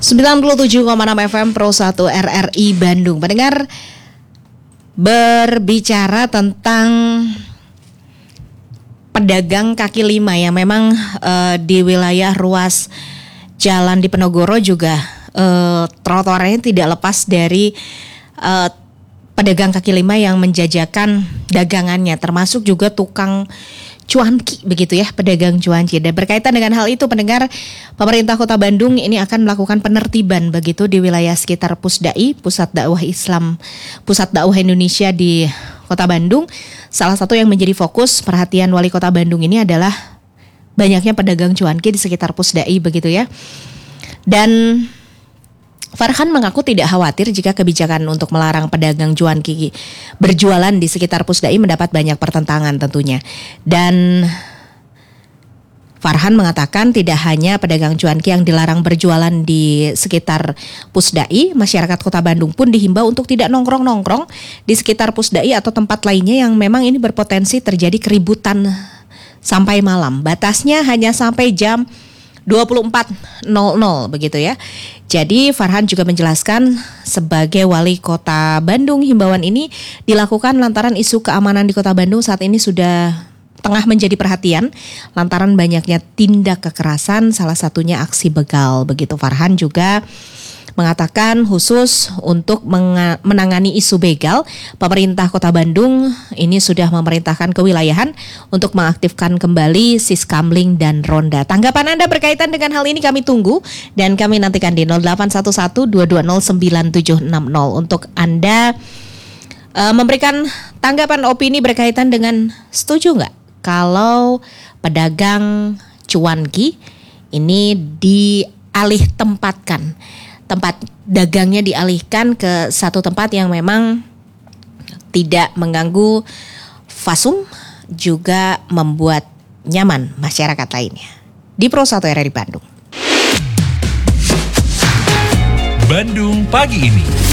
97,6 FM Pro 1 RRI Bandung. Pendengar, berbicara tentang pedagang kaki lima yang memang di wilayah ruas jalan di Penogoro juga trotoarnya tidak lepas dari pedagang kaki lima yang menjajakan dagangannya, termasuk juga tukang cuanki begitu ya, pedagang cuanki. Dan berkaitan dengan hal itu, pendengar, pemerintah Kota Bandung ini akan melakukan penertiban begitu di wilayah sekitar Pusdai, Pusat Dakwah Islam, Pusat Dakwah Indonesia di Kota Bandung. Salah satu yang menjadi fokus perhatian Wali Kota Bandung ini adalah banyaknya pedagang cuanki di sekitar Pusdai begitu ya. Dan Farhan mengaku tidak khawatir jika kebijakan untuk melarang pedagang cuanki berjualan di sekitar Pusdai mendapat banyak pertentangan tentunya. Dan Farhan mengatakan tidak hanya pedagang cuanki yang dilarang berjualan di sekitar Pusdai, masyarakat Kota Bandung pun dihimbau untuk tidak nongkrong-nongkrong di sekitar Pusdai atau tempat lainnya yang memang ini berpotensi terjadi keributan sampai malam. Batasnya hanya sampai jam 24.00 begitu ya. Jadi Farhan juga menjelaskan sebagai Wali Kota Bandung, himbauan ini dilakukan lantaran isu keamanan di Kota Bandung saat ini sudah tengah menjadi perhatian lantaran banyaknya tindak kekerasan, salah satunya aksi begal begitu. Farhan juga mengatakan khusus untuk menangani isu begal, pemerintah Kota Bandung ini sudah memerintahkan kewilayahan untuk mengaktifkan kembali Siskamling dan Ronda. Tanggapan Anda berkaitan dengan hal ini kami tunggu dan kami nantikan di 0811-220-9760 untuk Anda memberikan tanggapan opini berkaitan dengan setuju nggak kalau pedagang cuanki ini dialih tempatkan, tempat dagangnya dialihkan ke satu tempat yang memang tidak mengganggu fasum, juga membuat nyaman masyarakat lainnya. Di Pro 1 RRI Bandung. Bandung pagi ini.